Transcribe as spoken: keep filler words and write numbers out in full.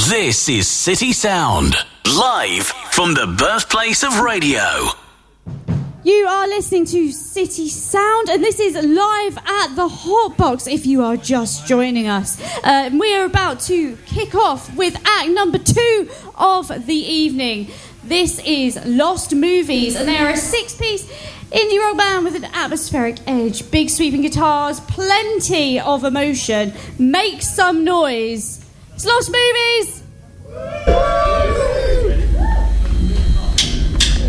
This is City Sound, live from the birthplace of radio. You are listening to City Sound, and this is live at the Hotbox if you are just joining us. Uh, we are about to kick off with act number two of the evening. This is Lost Movies, and they are a six-piece indie rock band with an atmospheric edge, big sweeping guitars, plenty of emotion. Make some noise. It's Lost Movies!